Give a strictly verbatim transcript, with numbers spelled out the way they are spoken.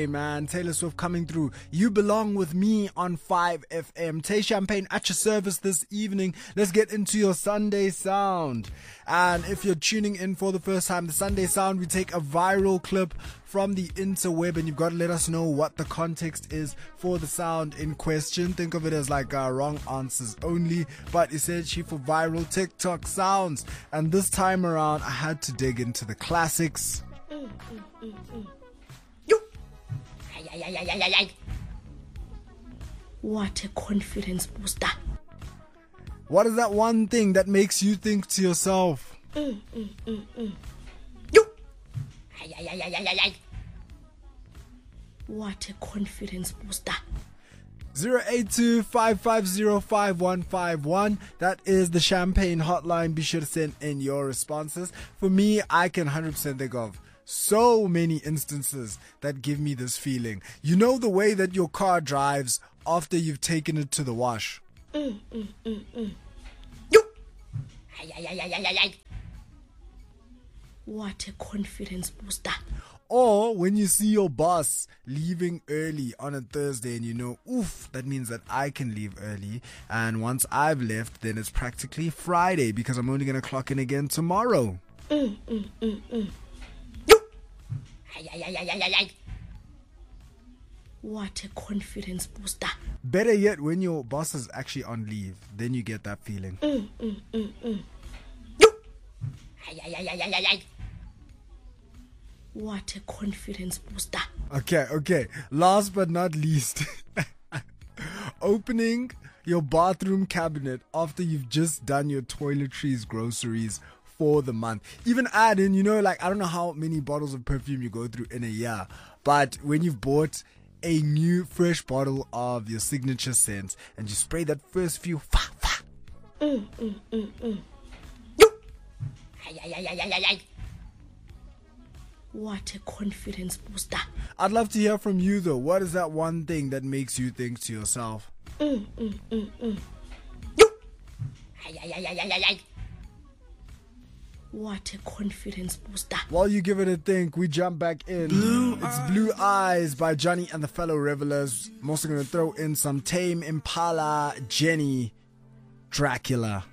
Hey man, Taylor Swift coming through. You belong with me on five F M. Tay Champagne at your service this evening. Let's get into your Sunday Sound. And if you're tuning in for the first time, the Sunday Sound, we take a viral clip from the interweb and you've got to let us know what the context is for the sound in question. Think of it as like uh, wrong answers only, but essentially for viral TikTok sounds. And this time around, I had to dig into the classics. Mm, mm, mm, mm. Ay, ay, ay, ay, ay, ay. What a confidence booster. What is that one thing that makes you think to yourself? Mm, mm, mm, mm. Yo. Ay, ay, ay, ay, ay, ay. What a confidence booster. zero eight two, five five zero, five one five one. That is the Champagne hotline. Be sure to send in your responses. For me, I can one hundred percent think of so many instances that give me this feeling. You know the way that your car drives after you've taken it to the wash? Mm, mm, mm, mm. Yo. Ay, ay, ay, ay, ay, ay. What a confidence booster. Or when you see your boss leaving early on a Thursday and you know, oof, that means that I can leave early. And once I've left, then it's practically Friday because I'm only going to clock in again tomorrow. Mm, mm, mm, mm. Yo. Ay, ay, ay, ay, ay, ay. What a confidence booster. Better yet, when your boss is actually on leave, then you get that feeling. Mm, mm, mm, mm. Yo. Ay, ay, ay, ay, ay, ay. What a confidence booster. Okay, okay. Last but not least, opening your bathroom cabinet after you've just done your toiletries, groceries for the month. Even add in, you know, like, I don't know how many bottles of perfume you go through in a year, but when you've bought a new fresh bottle of your signature scent and you spray that first few, fa, fa. Mm, mm, mm, mm. Yo. Ay, ay, ay, ay, ay, ay, ay. What a confidence booster. I'd love to hear from you though. What is that one thing that makes you think to yourself? Mm, mm, mm, mm. Yo. Ay, ay, ay, ay, ay, ay, ay. What a confidence booster. While you give it a think, we jump back in. Blue it's Eyes. Blue Eyes by Johnny and the Fellow Revelers. I'm also going to throw in some Tame Impala, Jenny, Dracula.